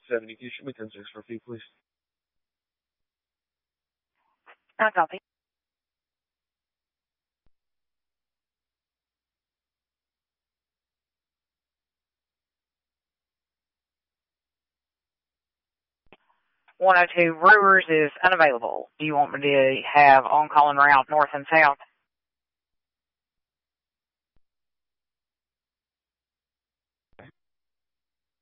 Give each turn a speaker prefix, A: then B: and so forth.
A: 70. Can you shoot me 10-6 for a fee, please?
B: I copy. (102) Brewers is unavailable. Do you want me to have on-call and route north and south?